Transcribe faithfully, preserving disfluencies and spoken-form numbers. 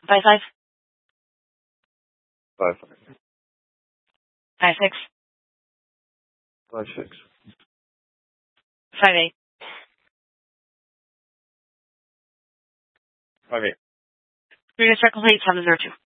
Five five. Five five. Five six. Five six. Five eight. Five eight. Previous check complete. Seven zero two.